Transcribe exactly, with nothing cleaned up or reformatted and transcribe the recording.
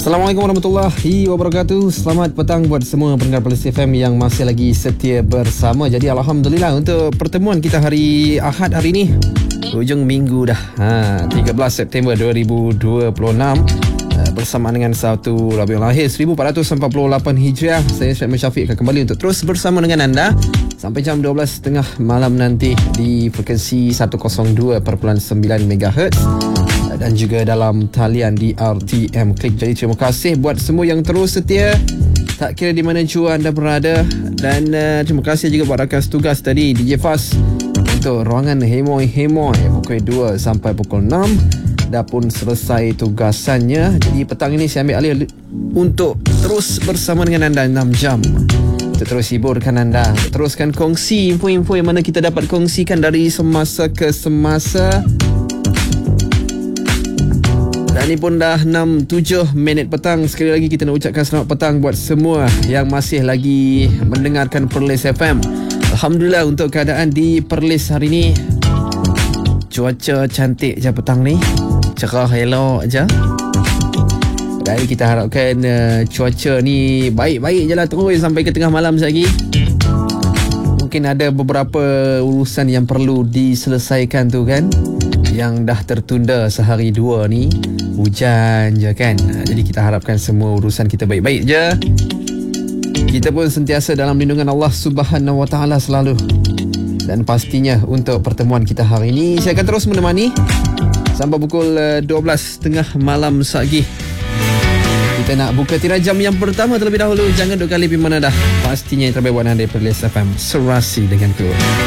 Assalamualaikum warahmatullahi wabarakatuh. Selamat petang buat semua pendengar Perlis F M yang masih lagi setia bersama. Jadi Alhamdulillah untuk pertemuan kita hari Ahad hari ini, hujung minggu dah, ha, tiga belas September dua ribu dua puluh enam, bersama dengan satu Rabiul Akhir seribu empat ratus empat puluh lapan Hijriah. Saya Syed Syafiq akan kembali untuk terus bersama dengan anda sampai jam dua belas tiga puluh malam nanti di frekuensi seratus dua perpuluhan sembilan megahertz dan juga dalam talian di R T M Klik. Jadi terima kasih buat semua yang terus setia, tak kira di mana jua anda berada. Dan uh, terima kasih juga buat rakan tugas tadi D J Fas untuk ruangan Hemoy-Hemoy pukul dua sampai pukul enam. Dah pun selesai tugasannya. Jadi petang ini saya ambil alih untuk terus bersama dengan anda enam jam, untuk terus hiburkan anda, teruskan kongsi info-info yang mana kita dapat kongsikan dari semasa ke semasa. Dan ini pun dah enam tujuh minit petang. Sekali lagi kita nak ucapkan selamat petang buat semua yang masih lagi mendengarkan Perlis F M. Alhamdulillah untuk keadaan di Perlis hari ini, cuaca cantik je petang ni, cerah elok je. Dan kita harapkan uh, cuaca ni baik-baik je lah terus sampai ke tengah malam lagi. Mungkin ada beberapa urusan yang perlu diselesaikan tu kan, yang dah tertunda sehari dua ni. Hujan je kan. Jadi kita harapkan semua urusan kita baik-baik je. Kita pun sentiasa dalam lindungan Allah Subhanahu Wa Taala selalu. Dan pastinya untuk pertemuan kita hari ini, saya akan terus menemani sampai pukul dua belas tiga puluh malam lagi. Kita nak buka tirai jam yang pertama terlebih dahulu. Jangan duk kali pergi mana dah. Pastinya yang terbaik buat anda Perlis F M. Serasi denganku.